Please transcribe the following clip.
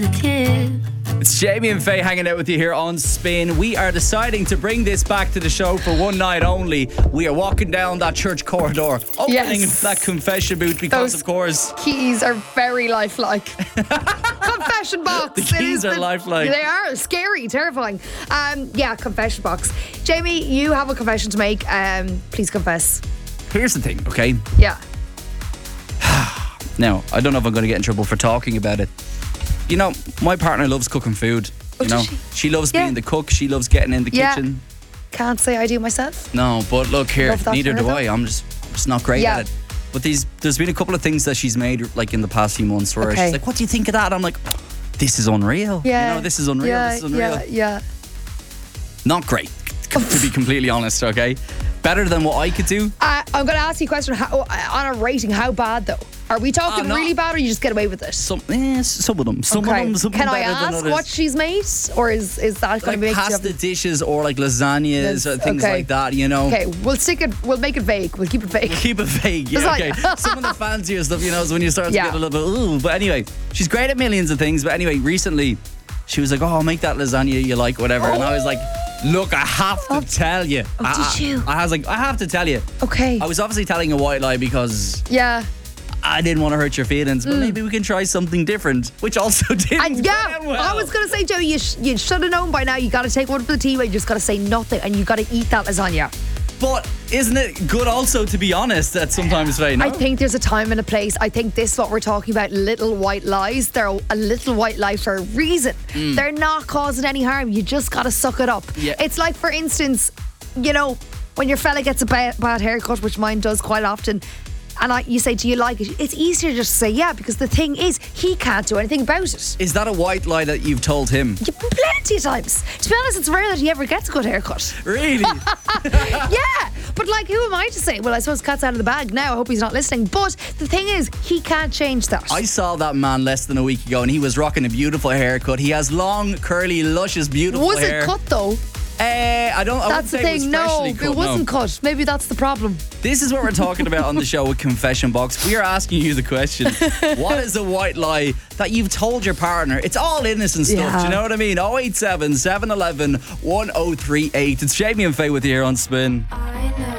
It's Jamie and Faye hanging out with you here on Spin. We are deciding to bring this back to the show for one night only. We are walking down that church corridor, opening that confession booth because, of course, keys are very lifelike. Confession box. The keys are lifelike. They are scary, terrifying. Confession box. Jamie, you have a confession to make. Please confess. Here's the thing, okay? Yeah. Now, I don't know if I'm going to get in trouble for talking about it. You know, my partner loves cooking food. Oh, you know, she loves being the cook. She loves getting in the kitchen. Can't say I do myself. No, but look here, neither do I. I'm just not great at it. But there's been a couple of things that she's made like in the past few months where she's like, "What do you think of that?" I'm like, "This is unreal. Yeah. You know, this is unreal. This is unreal." Yeah. Not great, to be completely honest. Okay, better than what I could do. I'm going to ask you a question on a rating. How bad though? Are we talking really bad, or you just get away with it? Some of them. Some of them. Some Can I better than ask others. what she's made, or is that going to Like make pasta dishes or like lasagnas or things like that? You know. Okay, we'll make it vague. We'll keep it vague. Keep it vague. Yeah. Okay. Some of the fancier stuff, you know, is when you start to get a little bit ooh. But anyway, she's great at millions of things. But anyway, recently she was like, "Oh, I'll make that lasagna you like, whatever," and I was like, "Look, I have to tell you." Did you? I was like, "I have to tell you." Okay. I was obviously telling a white lie because I didn't want to hurt your feelings, but maybe we can try something different, which also didn't go well. I was going to say, Joe, you should have known by now. You got to take one for the team and you just got to say nothing and you got to eat that lasagna. But isn't it good also to be honest that sometimes, Faye? No? I think there's a time and a place. I think this is what we're talking about, little white lies. They're a little white lie for a reason. They're not causing any harm. You just got to suck it up. Yeah. It's like, for instance, you know, when your fella gets a bad haircut, which mine does quite often, and you say, "Do you like it?" It's easier just to say yeah, because the thing is, he can't do anything about it. Is that a white lie that you've told him? Plenty of times. To be honest, it's rare that he ever gets a good haircut. Really? Yeah, but like, who am I to say? Well, I suppose cat's out of the bag now. I hope he's not listening. But the thing is, he can't change that. I saw that man less than a week ago and he was rocking a beautiful haircut. He has long, curly, luscious, beautiful hair. Was it cut though? That's the thing. No, it wasn't cut. Maybe that's the problem. This is what we're talking about on the show with Confession Box. We are asking you the question: what is a white lie that you've told your partner? It's all innocent stuff. Do you know what I mean? 087 711 1038. It's Jamie and Faye with you here on Spin. I know.